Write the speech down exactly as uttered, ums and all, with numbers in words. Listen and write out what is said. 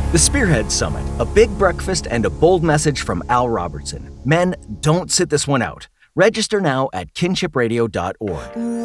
The Spearhead Summit, a big breakfast and a bold message from Al Robertson. Men, don't sit this one out. Register now at kinship radio dot org.